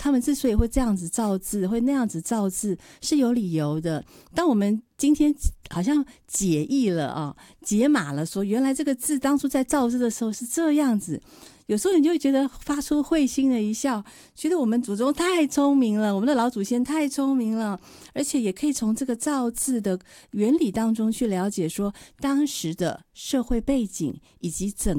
他们之所以会这样子造字，会那样子造字，是有理由的。当我们今天好像解译了啊，解码了，说原来这个字当初在造字的时候是这样子。有时候你就会觉得发出会心的一笑，觉得我们祖宗太聪明了，我们的老祖先太聪明了，而且也可以从这个造字的原理当中去了解说当时的社会背景以及整